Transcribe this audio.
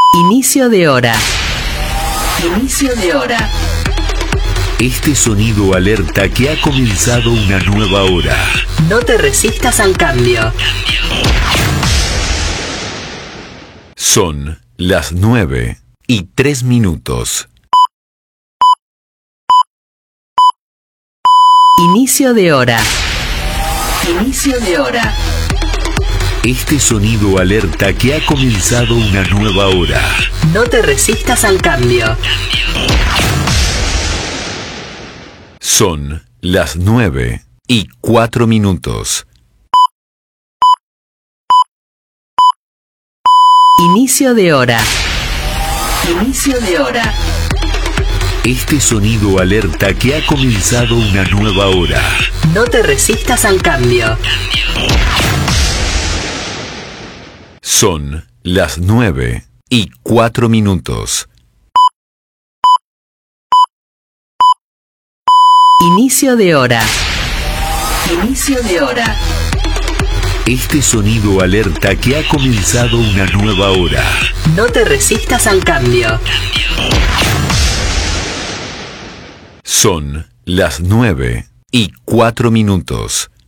Inicio de hora. Inicio de hora. Este sonido alerta que ha comenzado una nueva hora. No te resistas al cambio. Son las 9:03. Inicio de hora. Inicio de hora. Este sonido alerta que ha comenzado una nueva hora. No te resistas al cambio. Son las 9:04. Inicio de hora. Inicio de hora. Este sonido alerta que ha comenzado una nueva hora. No te resistas al cambio. Son las 9:04. Inicio de hora. Inicio de hora. Este sonido alerta que ha comenzado una nueva hora. No te resistas al cambio. Son las 9:04.